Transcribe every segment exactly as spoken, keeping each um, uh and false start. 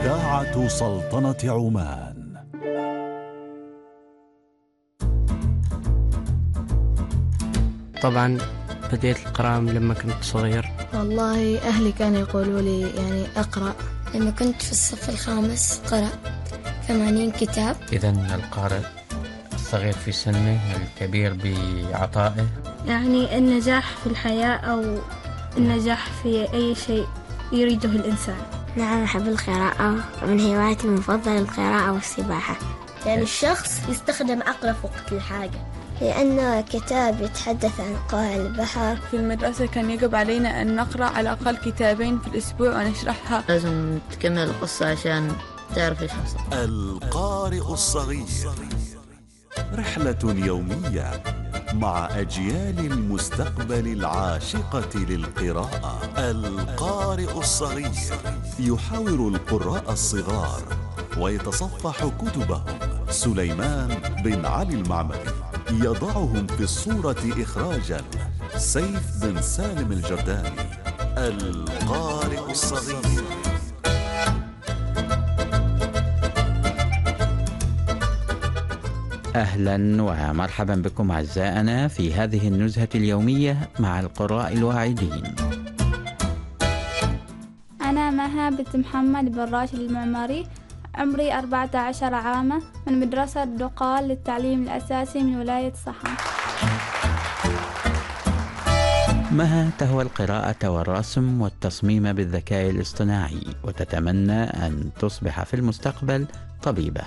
إذاعة سلطنة عمان. طبعا بديت القراءة لما كنت صغير. والله أهلي كانوا يقولوا لي يعني أقرأ. لما كنت في الصف الخامس قرأت ثمانين كتاب. إذن القارئ الصغير في سنه الكبير بعطائه. يعني النجاح في الحياة أو النجاح في أي شيء يريده الإنسان. نعم أحب القراءة، من هواياتي المفضلة القراءة والسباحة. يعني الشخص يستخدم عقله في وقت الحاجة، لأنه كتاب يتحدث عن قاع البحر. في المدرسة كان يجب علينا أن نقرأ على الأقل كتابين في الأسبوع ونشرحها. لازم تكمل القصة عشان تعرف إيش حصل. القارئ الصغير، رحلة يومية مع أجيال المستقبل العاشقة للقراءة. القارئ الصغير يحاور القراء الصغار ويتصفح كتبهم. سليمان بن علي المعمري يضعهم في الصورة إخراجا. سيف بن سالم الجرداني. القارئ الصغير. أهلا ومرحبا بكم أعزائنا في هذه النزهة اليومية مع القراء الواعدين. أنا مها بنت محمد بن راشد المعمري، عمري أربعة عشر عاما، من مدرسة دقال للتعليم الأساسي من ولاية صحن. مها تهوى القراءة والرسم والتصميم بالذكاء الاصطناعي، وتتمنى أن تصبح في المستقبل طبيبة.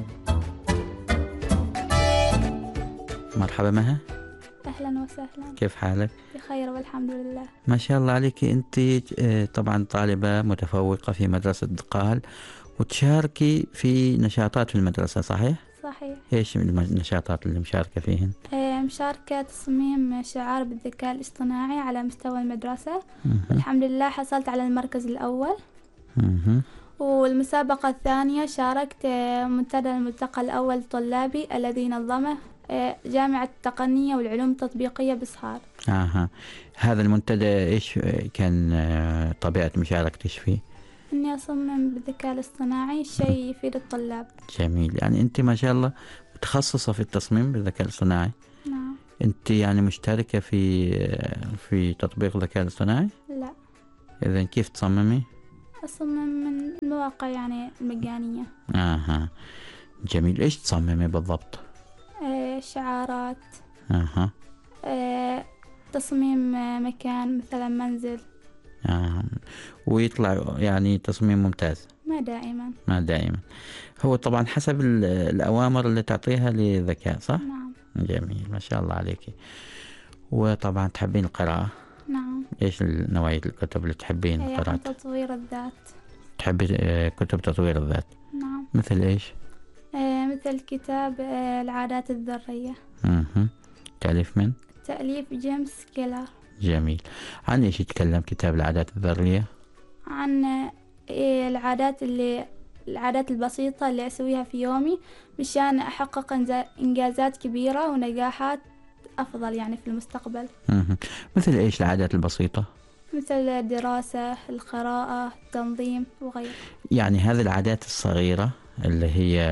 مرحبا مها. أهلا وسهلا. كيف حالك؟ بخير والحمد لله. ما شاء الله عليك، أنت طبعا طالبة متفوقة في مدرسة دقال وتشاركي في نشاطات في المدرسة، صحيح؟ صحيح. إيش النشاطات اللي مشاركة فيهن؟ مشاركة تصميم شعار بالذكاء الاصطناعي على مستوى المدرسة. الحمد لله حصلت على المركز الأول. مه. والمسابقة الثانية شاركت منتدى الملتقى الأول الطلابي الذي نظمه جامعة التقنية والعلوم التطبيقية بصهار. آه. هذا المنتدى إيش كان طبيعة مشاركتش فيه؟ إني أصمم بالذكاء الاصطناعي شيء يفيد الطلاب. جميل، يعني أنت ما شاء الله متخصصة في التصميم بالذكاء الاصطناعي. نعم. أنت يعني مشتركة في في تطبيق الذكاء الاصطناعي؟ لا. إذن كيف تصممي؟ أصمم من المواقع يعني المجانية. آه. جميل، إيش تصممي بالضبط؟ آه شعارات. آه. آه تصميم مكان مثلا منزل. آه. ويطلع يعني تصميم ممتاز؟ ما دائما. ما دائما، هو طبعا حسب الأوامر اللي تعطيها للذكاء، صح؟ نعم. جميل، ما شاء الله عليك. وطبعا تحبين القراءة؟ نعم. إيش نوعية الكتب اللي تحبين قراءتها؟ تطوير الذات. تحبي كتب تطوير الذات؟ نعم. مثل إيش؟ آه مثل كتاب آه العادات الذرية. اها. تأليف من؟ تأليف جيمس كيلر. جميل. عن إيش يتكلم كتاب العادات الذرية؟ عن آه العادات اللي العادات البسيطة اللي أسويها في يومي مشان أحقق إنجازات كبيرة ونجاحات أفضل يعني في المستقبل. اها. مثل إيش العادات البسيطة؟ مثل الدراسة، القراءة، التنظيم وغيره. يعني هذه العادات الصغيرة اللي هي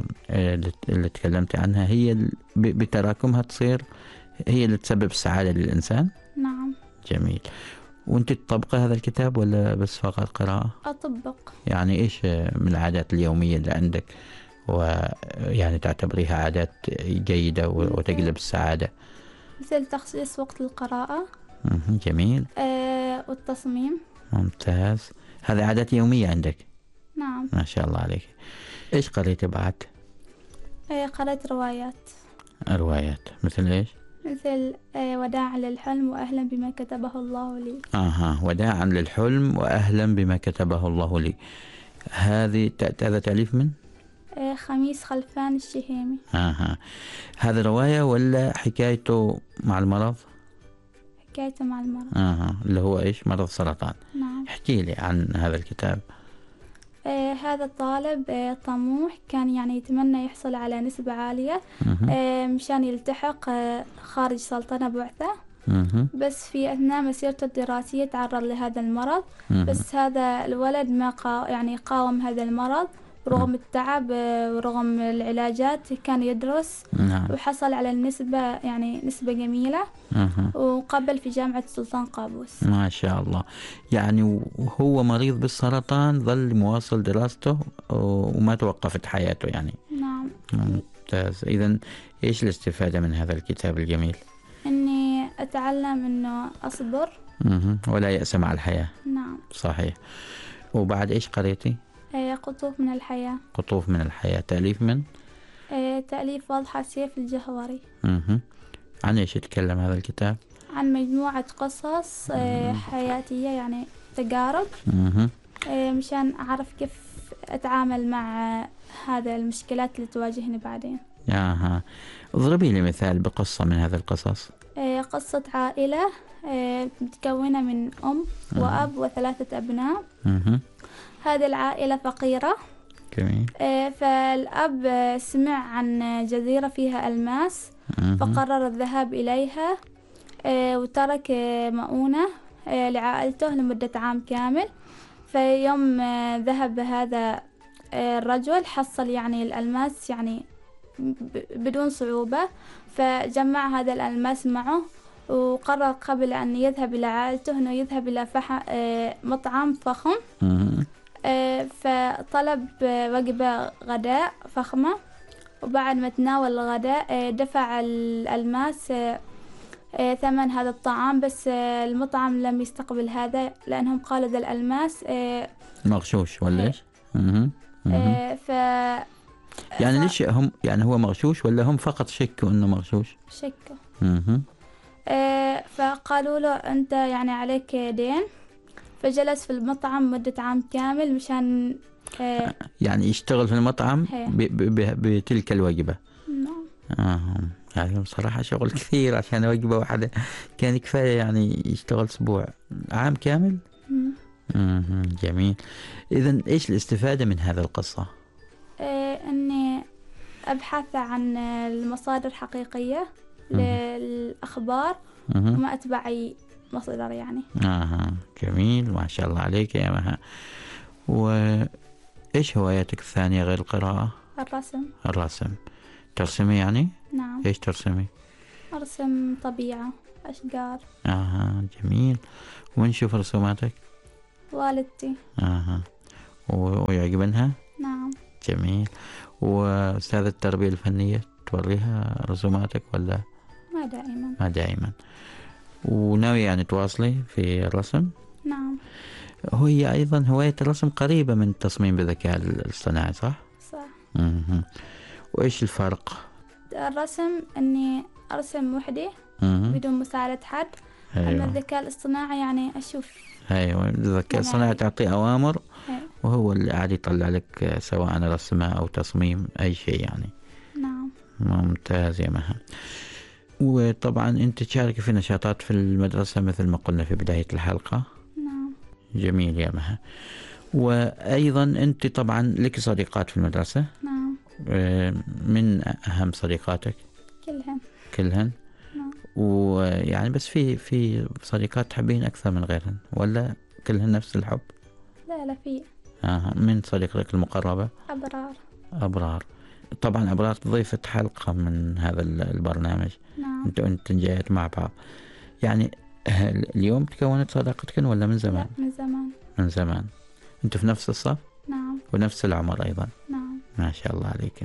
اللي تكلمت عنها هي بتراكمها تصير هي اللي تسبب السعادة للإنسان؟ نعم. جميل. وانت تطبق هذا الكتاب ولا بس فقط قراءة؟ أطبق. يعني إيش من العادات اليومية اللي عندك ويعني تعتبريها عادات جيدة وتجلب السعادة؟ مثل تخصيص وقت القراءة. جميل. آه والتصميم. ممتاز، هذه عادات يومية عندك؟ نعم. ما شاء الله عليك. إيش قريتي بعد؟ آه قرأت روايات. روايات مثل إيش؟ مثل آه وداعا للحلم وأهلا بما كتبه الله لي. آها، وداعا للحلم وأهلا بما كتبه الله لي. هذه هذا تأليف من؟ آه خميس خلفان الشهيمي. آها. هذا رواية ولا حكايته مع المرض؟ حكايته مع المرض. آها، اللي هو إيش؟ مرض سرطان. نعم. احكي لي عن هذا الكتاب. آه هذا الطالب آه طموح، كان يعني يتمنى يحصل على نسبة عالية آه مشان يلتحق آه خارج سلطنة بعثة. مهم. بس في أثناء مسيرته الدراسية تعرض لهذا المرض. مهم. بس هذا الولد ما قا يعني قاوم هذا المرض رغم التعب ورغم العلاجات، كان يدرس. نعم. وحصل على النسبة يعني نسبة جميلة. مهم. وقبل في جامعة السلطان قابوس. ما شاء الله. يعني وهو مريض بالسرطان ظل مواصل دراسته وما توقفت حياته يعني. نعم. ممتاز. إذن إيش الاستفادة من هذا الكتاب الجميل؟ إني أتعلم إنه أصبر. مهم. ولا يأس مع الحياة. نعم. صحيح. وبعد إيش قريتي؟ آه، قطوف من الحياة. قطوف من الحياة. تأليف من؟ آه، تأليف واضحة سيف الجهوري. مهم. عن إيش يتكلم هذا الكتاب؟ عن مجموعة قصص آه، حياتية يعني تجارب. مهم. آه، مشان أعرف كيف أتعامل مع هذا المشكلات اللي تواجهني بعدين. آها. اضربي لي مثال بقصة من هذه القصص. آه، قصة عائلة آه، متكونة من أم وأب وثلاثة أبناء. مهم. هذه العائلة فقيرة. جميل. آه، فالأب آه، سمع عن جزيرة فيها ألماس. مهم. فقرر الذهاب إليها آه، وترك آه، مؤونة آه، لعائلته لمدة عام كامل. في يوم آه، ذهب هذا آه، الرجل حصل يعني الألماس يعني ب- بدون صعوبة. فجمع هذا الألماس معه وقرر قبل أن يذهب إلى عائلته أنه يذهب إلى فح... آه، مطعم فخم. مهم. آه، فطلب آه، وجبة غداء فخمة. وبعد ما تناول الغداء آه، دفع الألماس آه، آه، ثمن هذا الطعام. بس آه، المطعم لم يستقبل هذا لأنهم قالوا ذا الألماس آه، مغشوش ولا إيش؟ مهم. مهم. آه، ف يعني ليش هم يعني هو مغشوش ولا هم فقط شكوا إنه مغشوش؟ شكوا. مهم. آه، فقالوا له أنت يعني عليك دين. فجلس في المطعم مدة عام كامل مشان آه، يعني يشتغل في المطعم هي. ب- ب- ب- بتلك الوجبة. نعم. آه. يعني بصراحة شغل كثير عشان وجبة واحدة، كان كفاية يعني يشتغل أسبوع عام كامل. مم. مهم. جميل. إذن إيش الاستفادة من هذا القصة؟ آه، أني أبحث عن المصادر الحقيقية مم. للأخبار مهم. وما أتبع أي مصدر يعني. آه. جميل. ما شاء الله عليك يا مها. وإيش هواياتك الثانية غير القراءة؟ الرسم. الرسم. ترسمي يعني؟ نعم. إيش ترسمي؟ أرسم طبيعة أشجار. آه. جميل. ونشوف رسوماتك؟ والدتي. آه. و- ويعجبنها؟ نعم. جميل. وأستاذة التربية الفنية توريها رسوماتك ولا؟ ما دائما. ما دائما. وناوي يعني تواصلي في الرسم؟ نعم. هي أيضا هواية الرسم قريبة من التصميم بالذكاء الاصطناعي صح؟ صح. مهم. وإيش الفرق؟ الرسم أني أرسم وحدي مهم. بدون مساعدة حد. أما أيوة. الذكاء الاصطناعي يعني أشوف. أيوة. الذكاء أنا الصناعي عادي. تعطيه أوامر هي. وهو اللي قاعد يطلع لك سواء رسمة أو تصميم أي شيء يعني. نعم. ممتاز يا مها. وطبعا أنت تشارك في نشاطات في المدرسة مثل ما قلنا في بداية الحلقة. نعم. جميل يا مها. وأيضا أنت طبعا لك صديقات في المدرسة. نعم. آه، من أهم صديقاتك؟ كلهم. كلهن؟ نعم. ويعني بس في في صديقات تحبين أكثر من غيرهن ولا كلهن نفس الحب؟ لا لا في آه. من صديقتك المقربة؟ أبرار. أبرار. طبعا أبرار ضيفة حلقة من هذا البرنامج. نعم. أنت أنت جايات مع بعض يعني. اليوم تكونت صداقتكن ولا من زمان؟ لا من زمان. من زمان. أنتوا في نفس الصف نعم. ونفس العمر أيضا. نعم. ما شاء الله عليك.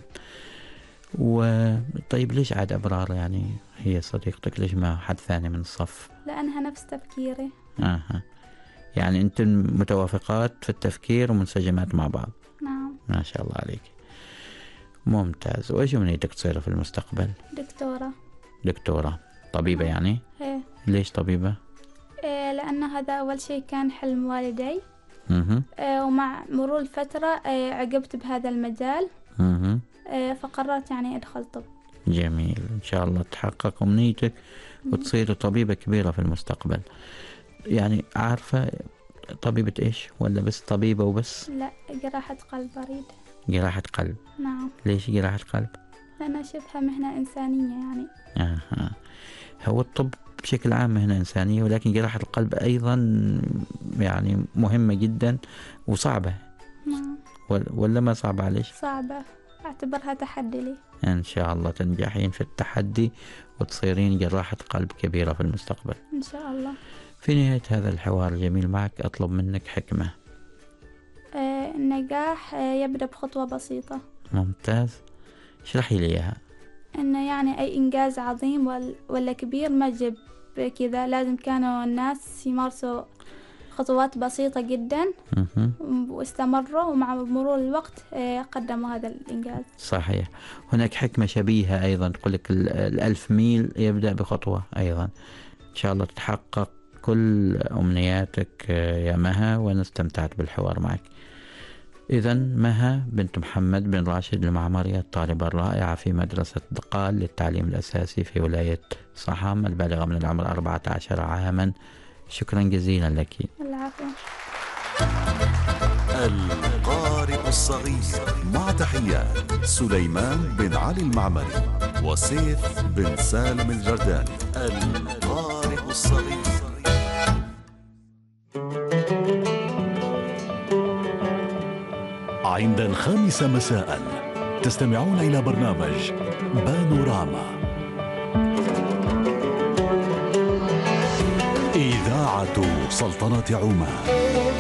وطيب ليش عاد أبرار يعني هي صديقتك، ليش ما حد ثاني من الصف؟ لأنها نفس تفكيري. آه. يعني أنتن متوافقات في التفكير ومنسجمات مع بعض. نعم. ما شاء الله عليك. ممتاز. وإيش أمنيتك تصير في المستقبل؟ دكتورة. دكتورة. طبيبة يعني؟ إيه. ليش طبيبة؟ إيه لأن هذا أول شيء كان حلم والدي. مهم. إيه ومع مرور الفترة إيه عجبت بهذا المجال. مهم. إيه فقررت يعني أدخل طب. جميل. إن شاء الله تحقق أمنيتك وتصير طبيبة كبيرة في المستقبل. يعني عارفة طبيبة إيش ولا بس طبيبة وبس؟ لا جراحة قلب بريد. جراحة قلب. نعم. ليش جراحة قلب؟ لأن أشوفها مهنة إنسانية يعني. آه. هو الطب بشكل عام مهنة إنسانية، ولكن جراحة القلب أيضا يعني مهمة جدا وصعبة. نعم. ولا ما صعبة عليش؟ صعبة، أعتبرها تحدي لي. إن شاء الله تنجحين في التحدي وتصيرين جراحة قلب كبيرة في المستقبل إن شاء الله. في نهاية هذا الحوار الجميل معك أطلب منك حكمة. آه النجاح آه يبدأ بخطوة بسيطة. ممتاز، اشرحي لي إياها. إنه يعني أي إنجاز عظيم ولا كبير ما جب كذا، لازم كانوا الناس يمارسوا خطوات بسيطة جدا واستمروا، ومع مرور الوقت قدموا هذا الإنجاز. صحيح. هناك حكمة شبيهة أيضا تقول لك الألف ميل يبدأ بخطوة أيضا. إن شاء الله تتحقق كل أمنياتك يا مها، وأنا استمتعت بالحوار معك. إذا مها بنت محمد بن راشد المعمري، الطالبة الرائعة في مدرسة دقال للتعليم الأساسي في ولاية صحام، البالغة من العمر أربعة عشر عاما. شكرا جزيلا لك. العفو. القارئ الصغير، مع تحيات سليمان بن علي المعمري وسيف بن سالم الجرداني. القارئ الصغير. عند الخامسة مساء تستمعون إلى برنامج بانوراما، إذاعة سلطنة عمان.